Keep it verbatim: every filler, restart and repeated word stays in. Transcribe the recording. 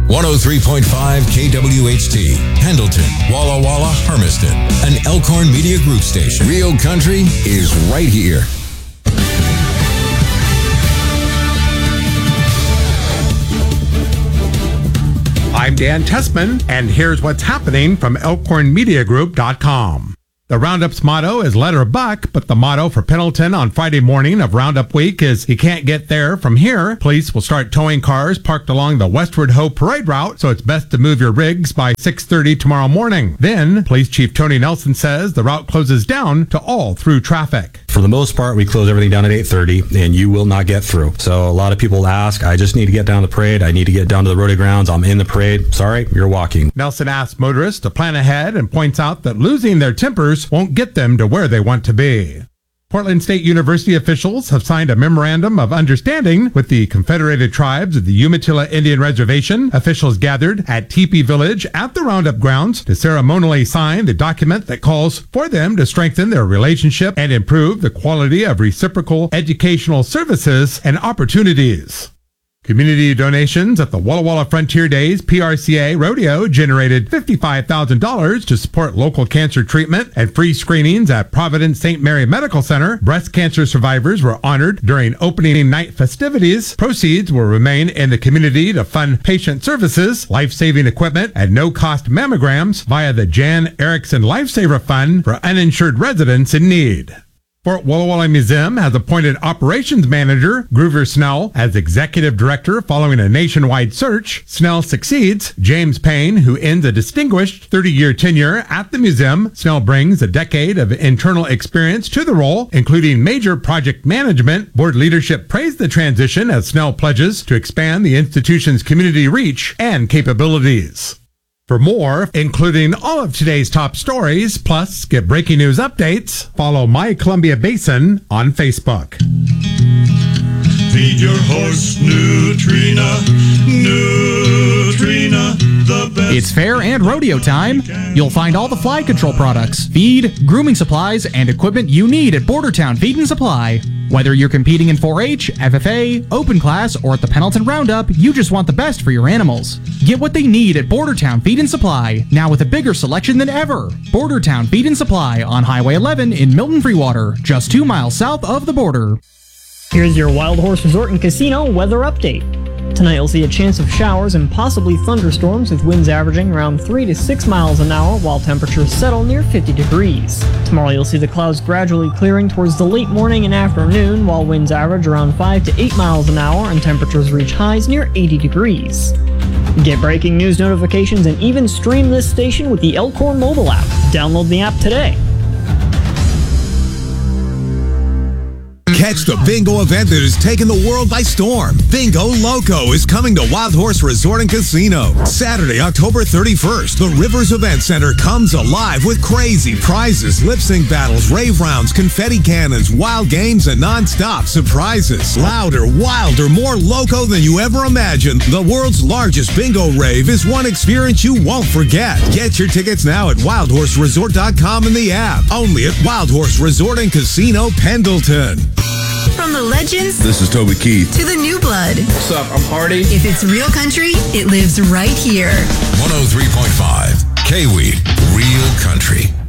one oh three point five K W H T, Pendleton, Walla Walla, Hermiston, an Elkhorn Media Group station. Real country is right here. I'm Dan Tessman, and here's what's happening from Elkhorn Media Group dot com. The Roundup's motto is let her buck, but the motto for Pendleton on Friday morning of Roundup Week is you can't get there from here. Police will start towing cars parked along the Westward Ho parade route, so it's best to move your rigs by six thirty tomorrow morning. Then, Police Chief Tony Nelson says the route closes down to all through traffic. For the most part, we close everything down at eight thirty, and you will not get through. So a lot of people ask, I just need to get down to the parade. I need to get down to the rodeo grounds. I'm in the parade. Sorry, you're walking. Nelson asks motorists to plan ahead and points out that losing their tempers won't get them to where they want to be. Portland State University officials have signed a memorandum of understanding with the Confederated Tribes of the Umatilla Indian Reservation. Officials gathered at Teepee Village at the Roundup grounds to ceremonially sign the document that calls for them to strengthen their relationship and improve the quality of reciprocal educational services and opportunities. Community donations at the Walla Walla Frontier Days P R C A Rodeo generated fifty-five thousand dollars to support local cancer treatment and free screenings at Providence Saint Mary Medical Center. Breast cancer survivors were honored during opening night festivities. Proceeds will remain in the community to fund patient services, life-saving equipment, and no-cost mammograms via the Jan Erickson Lifesaver Fund for uninsured residents in need. Fort Walla Walla Museum has appointed operations manager Groover Snell as executive director following a nationwide search. Snell succeeds James Payne, who ends a distinguished thirty-year tenure at the museum. Snell brings a decade of internal experience to the role, including major project management. Board leadership praised the transition as Snell pledges to expand the institution's community reach and capabilities. For more, including all of today's top stories, plus get breaking news updates, follow My Columbia Basin on Facebook. Feed your horse Nutrina, Nutrina, the best. It's fair and rodeo time. You'll find all the fly control products, feed, grooming supplies, and equipment you need at Bordertown Feed and Supply. Whether you're competing in four H, F F A, Open Class, or at the Pendleton Roundup, you just want the best for your animals. Get what they need at Bordertown Feed and Supply, now with a bigger selection than ever. Bordertown Feed and Supply on Highway eleven in Milton Freewater, just two miles south of the border. Here's your Wild Horse Resort and Casino weather update. Tonight you'll see a chance of showers and possibly thunderstorms with winds averaging around three to six miles an hour while temperatures settle near fifty degrees. Tomorrow you'll see the clouds gradually clearing towards the late morning and afternoon while winds average around five to eight miles an hour and temperatures reach highs near eighty degrees. Get breaking news notifications and even stream this station with the Elkhorn mobile app. Download the app today. Catch the bingo event that has taken the world by storm. Bingo Loco is coming to Wild Horse Resort and Casino. Saturday, October thirty-first, the Rivers Event Center comes alive with crazy prizes, lip sync battles, rave rounds, confetti cannons, wild games, and non-stop surprises. Louder, wilder, more loco than you ever imagined. The world's largest bingo rave is one experience you won't forget. Get your tickets now at wild horse resort dot com and the app. Only at Wild Horse Resort and Casino, Pendleton. From the legends, this is Toby Keith, to the new blood. What's up? I'm Hardy. If it's real country, it lives right here. one oh three point five K W E, Real Country.